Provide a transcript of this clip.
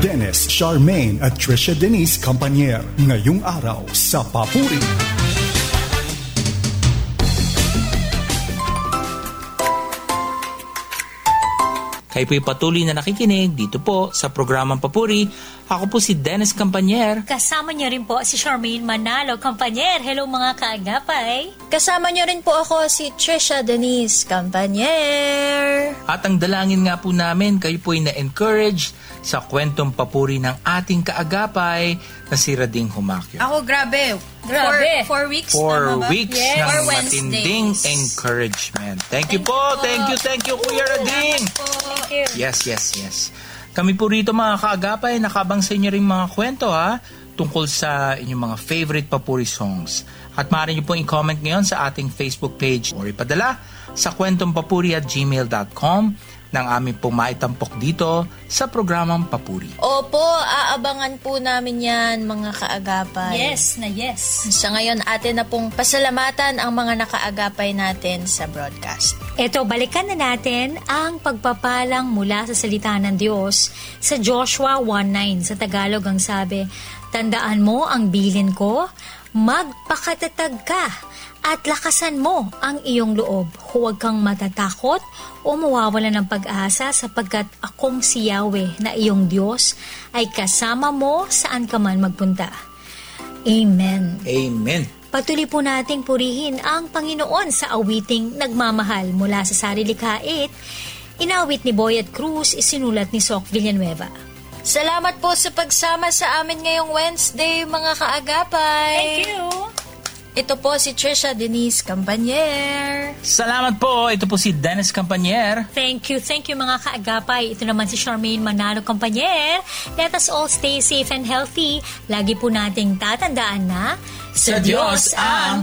Dennis Charmaine at Trisha Denise Campanier. Ngayong araw sa Papuri. Kayo po'y patuloy na nakikinig dito po sa programang Papuri. Ako po si Dennis Campanier. Kasama niyo rin po si Charmaine Manalo Campanier. Hello mga kaagapay. Kasama niyo rin po ako si Trisha Denise Campanier. At ang dalangin nga po namin, kayo po'y na-encourage sa kwentong papuri ng ating kaagapay na si Rading Humakyo. Ako, grabe. Grabe. 4 weeks. 4 weeks Yes. ng 4 matinding Wednesdays. encouragement. Thank you po. Thank you, Kuya Rading. Thank you. Yes. Kami po rito mga kaagapay, nakabang sa inyo rin mga kwento tungkol sa inyong mga favorite papuri songs. At maaari niyo pong i-comment ngayon sa ating Facebook page or ipadala sa kwentompapuri@gmail.com ng aming pong maitampok dito sa programang Papuri. Opo, aabangan po namin yan, mga kaagapay. Yes na yes. Sa ngayon, atin na pong pasalamatan ang mga nakaagapay natin sa broadcast. Ito, balikan na natin ang pagpapalang mula sa salita ng Diyos sa Joshua 1:9. Sa Tagalog ang sabi, tandaan mo ang bilin ko, magpakatatag ka, at lakasan mo ang iyong loob. Huwag kang matatakot o mawawala ng pag-asa sapagkat akong si Yahweh na iyong Diyos ay kasama mo saan ka man magpunta. Amen. Amen. Patuloy po nating purihin ang Panginoon sa awiting nagmamahal mula sa Sarilikha 8. Inawit ni Boyet Cruz, isinulat ni Soc Villanueva. Salamat po sa pagsama sa amin ngayong Wednesday, mga kaagapay. Thank you. Ito po si Trisha Denise Campanier. Salamat po. Ito po si Dennis Campanier. Thank you mga kaagapay. Ito naman si Charmaine Manalo Campanier. Let us all stay safe and healthy. Lagi po nating tatandaan na Sa Diyos ang